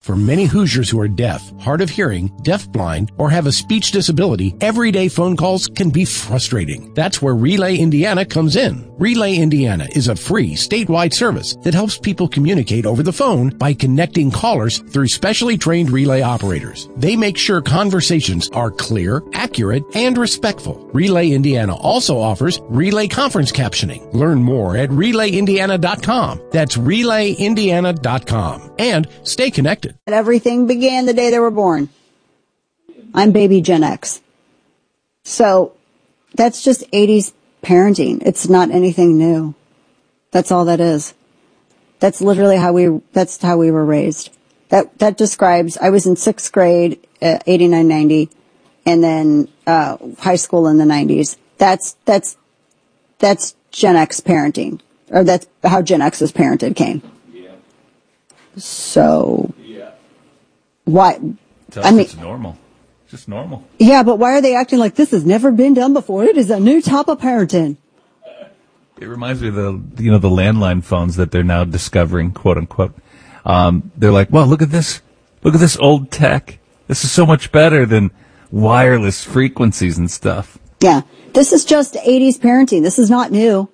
For many Hoosiers who are deaf, hard of hearing, deafblind, or have a speech disability, everyday phone calls can be frustrating. That's where Relay Indiana comes in. Relay Indiana is a free statewide service that helps people communicate over the phone by connecting callers through specially trained relay operators. They make sure conversations are clear, accurate, and respectful. Relay Indiana also offers relay conference captioning. Learn more at relayindiana.com. That's relayindiana.com. And stay connected. Everything began the day they were born. I'm baby Gen X. So that's just 80s parenting. It's not anything new. That's all that is. That's literally how we were raised. That describes, I was in 6th grade, 89, 90, and then, high school in the 90s. That's Gen X parenting. Or that's how Gen X was parented came. Yeah. So. Yeah. Why? It's normal. It's just normal. Yeah, but why are they acting like this has never been done before? It is a new type of parenting. It reminds me of the landline phones that they're now discovering, quote unquote. They're like, well, look at this old tech. This is so much better than wireless frequencies and stuff. Yeah. This is just 80s parenting. This is not new.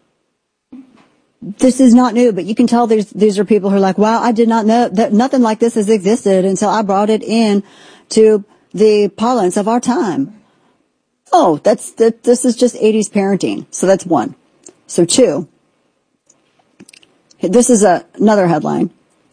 This is not new, but you can tell these are people who are like, wow, I did not know that nothing like this has existed until I brought it in to the parlance of our time. Oh, this is just 80s parenting. So that's one. So two, this is another headline.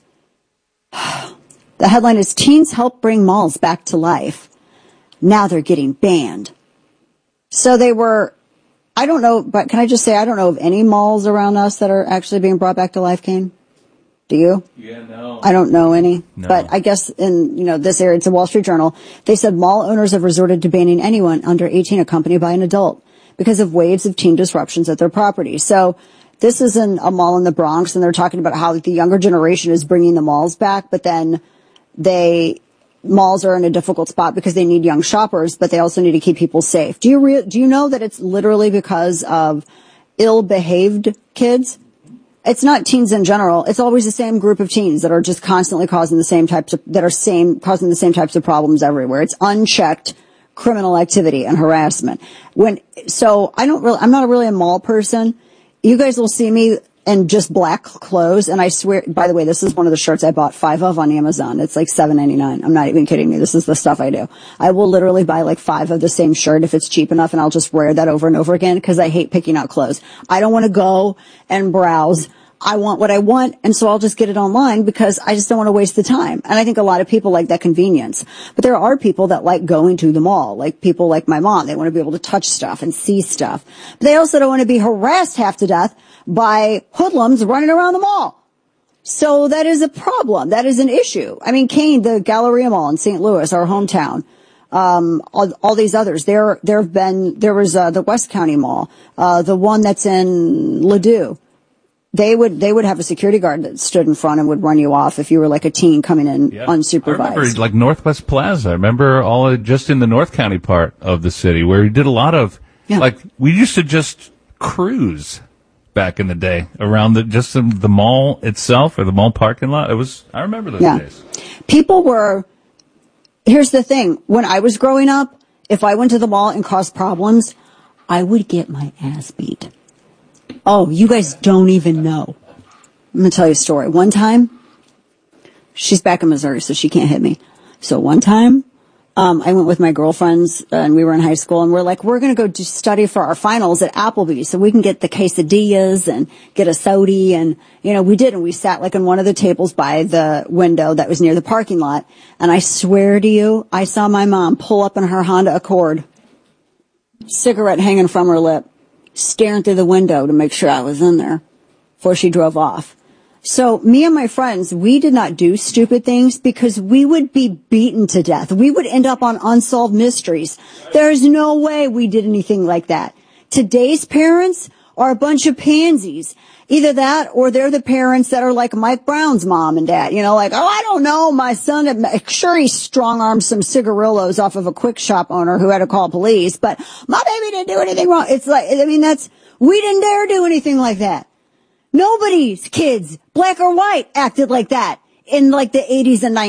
The headline is Teens Help Bring Malls Back to Life. Now they're getting banned. So they were, I don't know, but can I just say I don't know of any malls around us that are actually being brought back to life, Kane? Do you? Yeah, no. I don't know any. No. But I guess in, this area, it's the Wall Street Journal, they said mall owners have resorted to banning anyone under 18 accompanied by an adult because of waves of teen disruptions at their property. So this is in a mall in the Bronx, and they're talking about how the younger generation is bringing the malls back, but then malls are in a difficult spot because they need young shoppers, but they also need to keep people safe. Do you know that it's literally because of ill-behaved kids? It's not teens in general. It's always the same group of teens that are just constantly causing the same types of problems everywhere. It's unchecked criminal activity and harassment. I'm not really a mall person. You guys will see me in just black clothes, and I swear, by the way, this is one of the shirts I bought 5 of on Amazon. It's like $7.99. I'm not even kidding you. This is the stuff I do. I will literally buy like 5 of the same shirt if it's cheap enough, and I'll just wear that over and over again because I hate picking out clothes. I don't want to go and browse. I want what I want, and so I'll just get it online because I just don't want to waste the time. And I think a lot of people like that convenience. But there are people that like going to the mall, like people like my mom. They want to be able to touch stuff and see stuff. But they also don't want to be harassed half to death by hoodlums running around the mall. So that is a problem. That is an issue. I mean, Kane, the Galleria Mall in St. Louis, our hometown, all these others. There was the West County Mall, the one that's in Ladue. They would have a security guard that stood in front and would run you off if you were like a teen coming in unsupervised. I remember like Northwest Plaza. I remember just in the North County part of the city where we did a lot of, like, we used to just cruise back in the day around the mall itself or the mall parking lot. I remember those days. Here's the thing. When I was growing up, if I went to the mall and caused problems, I would get my ass beat. Oh, you guys don't even know. I'm going to tell you a story. One time, she's back in Missouri, so she can't hit me. So one time, I went with my girlfriends, and we were in high school, and we're like, we're going to go study for our finals at Applebee's so we can get the quesadillas and get a soda. And, we did, and we sat like on one of the tables by the window that was near the parking lot. And I swear to you, I saw my mom pull up in her Honda Accord, cigarette hanging from her lip, staring through the window to make sure I was in there before she drove off. So me and my friends, we did not do stupid things because we would be beaten to death. We would end up on unsolved mysteries. There's no way we did anything like that. Today's parents are a bunch of pansies. Either that or they're the parents that are like Mike Brown's mom and dad. Like, oh, I don't know, my son, sure he strong-armed some cigarillos off of a quick shop owner who had to call police, but my baby didn't do anything wrong. It's like, we didn't dare do anything like that. Nobody's kids, black or white, acted like that in like the 80s and 90s.